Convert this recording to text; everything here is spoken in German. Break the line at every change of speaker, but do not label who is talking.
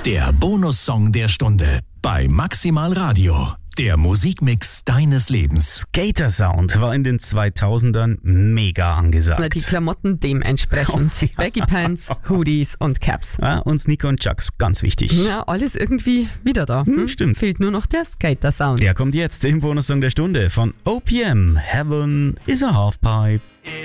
Der Bonussong der Stunde bei Maximal Radio. Der Musikmix deines Lebens.
Skater Sound war in den 2000ern mega angesagt.
Na, die Klamotten dementsprechend.
Oh, ja.
Baggy Pants, Hoodies und Caps.
Ja, und Sneaker und Chucks, ganz wichtig.
Ja, alles irgendwie wieder da.
Stimmt.
Fehlt nur noch der Skater Sound.
Der kommt jetzt im Bonussong der Stunde von OPM. Heaven is a Halfpipe.